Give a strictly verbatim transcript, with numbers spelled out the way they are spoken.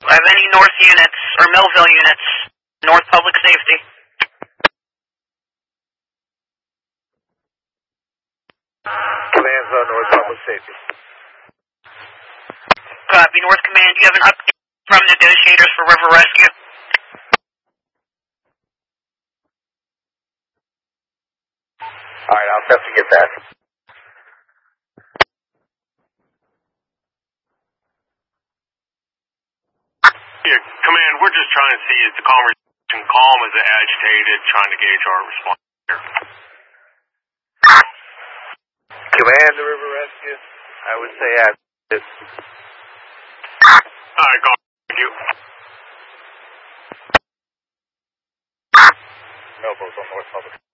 have any North units, or Millville units, North Public Safety. Command's on North Public Safety. Copy, North Command, do you have an update from negotiators for River Rescue? Alright, I'll have to get that. Yeah, Command, we're just trying to see is the conversation calm, is it agitated, trying to gauge our response here. Command the River Rescue, I would say agitated. Alright, go. Thank you. Melbo's on North Public.